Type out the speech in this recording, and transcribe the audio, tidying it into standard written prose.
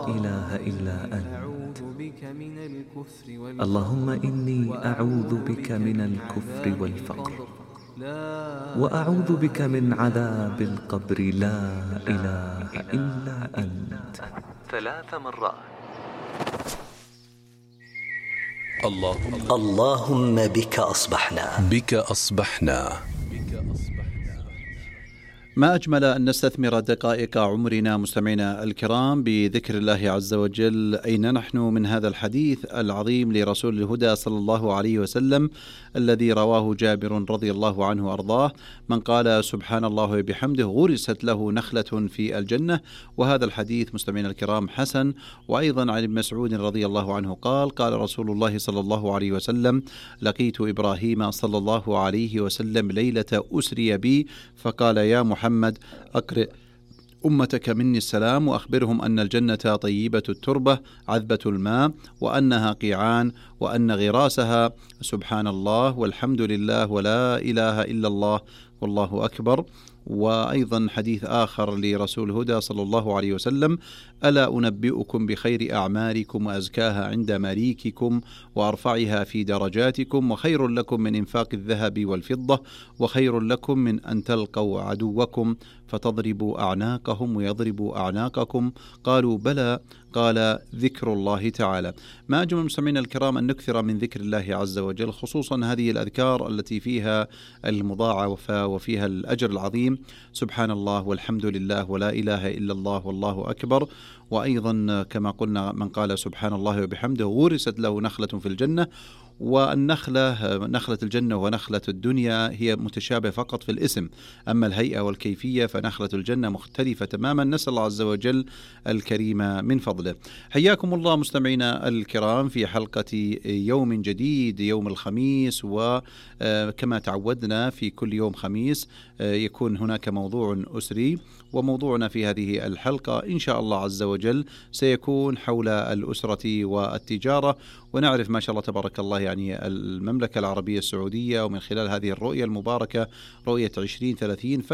إله إلا أنت. اللهم إني أعوذ بك من الكفر والفقر، وأعوذ بك من عذاب القبر، لا إله إلا أنت، 3 مرات. اللهم بك أصبحنا. ما أجمل أن نستثمر دقائق عمرنا مستمعينا الكرام بذكر الله عز وجل. أين نحن من هذا الحديث العظيم لرسول الهدى صلى الله عليه وسلم الذي رواه جابر رضي الله عنه وأرضاه: من قال سبحان الله وبحمده غرست له نخلة في الجنة. وهذا الحديث مستمعينا الكرام حسن. وأيضا عن ابن مسعود رضي الله عنه قال: قال رسول الله صلى الله عليه وسلم: لقيت إبراهيم صلى الله عليه وسلم ليلة أسري بي فقال: يا محمد أقرئ أمتك مني السلام، وأخبرهم أن الجنة طيبة التربة عذبة الماء، وأنها قيعان، وأن غراسها سبحان الله والحمد لله ولا إله إلا الله والله أكبر. وأيضا حديث آخر لرسول الهدى صلى الله عليه وسلم: ألا أنبئكم بخير أعمالكم وأزكاها عند مليككم وأرفعها في درجاتكم، وخير لكم من إنفاق الذهب والفضة، وخير لكم من أن تلقوا عدوكم فتضربوا أعناقهم ويضربوا أعناقكم؟ قالوا: بلى. قال: ذكر الله تعالى. ما أجمل مستمعينا الكرام أن نكثر من ذكر الله عز وجل، خصوصا هذه الأذكار التي فيها المضاعفة وفيها الأجر العظيم: سبحان الله والحمد لله ولا إله إلا الله والله أكبر. وأيضا كما قلنا: من قال سبحان الله وبحمده غرست له نخلة في الجنة. والنخلة، نخلة الجنة ونخلة الدنيا، هي متشابهة فقط في الاسم، أما الهيئة والكيفية فنخلة الجنة مختلفة تماما. نسأل الله عز وجل الكريم من فضله. حياكم الله مستمعينا الكرام في حلقة يوم جديد، يوم الخميس. وكما تعودنا في كل يوم خميس يكون هناك موضوع أسري، وموضوعنا في هذه الحلقة إن شاء الله عز وجل سيكون حول الأسرة والتجارة. ونعرف ما شاء الله تبارك الله يعني المملكة العربية السعودية، ومن خلال هذه الرؤية المباركة رؤية 2030